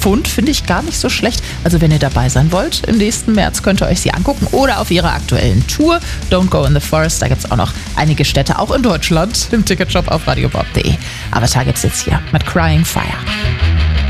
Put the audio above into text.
Pfund finde ich gar nicht so schlecht. Also wenn ihr dabei sein wollt, im nächsten März könnt ihr euch sie angucken oder auf ihrer aktuellen Tour Don't Go in the Forest. Da gibt es auch noch einige Städte, auch in Deutschland, im Ticketshop auf radiobob.de. Aber da gibt es jetzt hier mit Crying Fire.